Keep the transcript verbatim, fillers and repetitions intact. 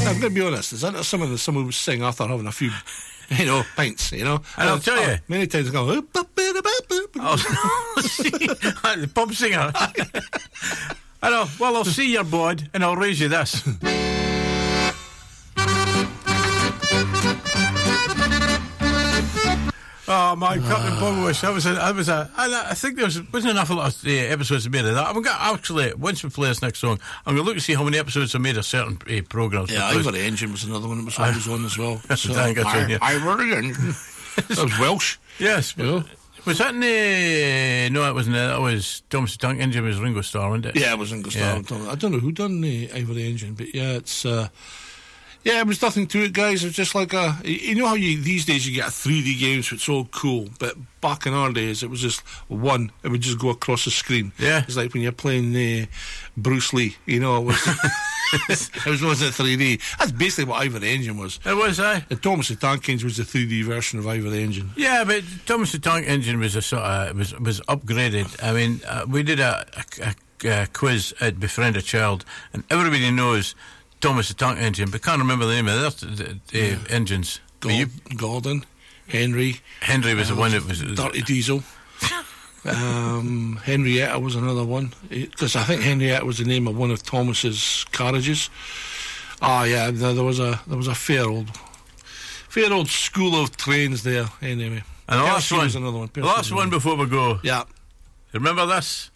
I'm going to be honest. Is that some of the someone was sing after having a few, you know, pints? You know, and I'll tell you, many times I go. Oh, the pub singer. I know. Well, I'll see your bod and I'll raise you this. Oh my, Captain Pugwash! That was a, that was a. I, I think there was wasn't enough of uh, episodes made of that. I'm going actually once we play this next song, I'm going to look to see how many episodes are made of certain uh, programs. Yeah, Ivory Engine was another one that was always on as well. So, I, I, Ivory Engine. That was Welsh. Yes. You know? Was that in the... No, it wasn't. That was Thomas the Tank Engine. Was Ringo Starr, wasn't it? Yeah, it was Ringo Starr. Yeah. I don't know who done the Ivory Engine, but yeah, it's... Uh, yeah, it was nothing to it, guys. It was just like a... You know how you these days you get a three D game, so it's all cool, but back in our days, it was just one. It would just go across the screen. Yeah. It's like when you're playing uh, Bruce Lee, you know, it was... it was wasn't three D. That's basically what Ivory Engine was. It was, aye. And Thomas the Tank Engine was the three D version of Ivory Engine. Yeah, but Thomas the Tank Engine was a sort of was was upgraded. I mean, uh, we did a, a, a, a quiz at Befriend a Child, and everybody knows Thomas the Tank Engine, but can't remember the name of the, the, the yeah. engines. Gord- you, Gordon, Henry. Henry was uh, the one that was Dirty Diesel. Um, Henrietta was another one, because I think Henrietta was the name of one of Thomas's carriages. Ah, yeah, there, there was a there was a fair old, fair old school of trains there. Anyway, and the last one, was another one. The last one before we go. Yeah, remember this?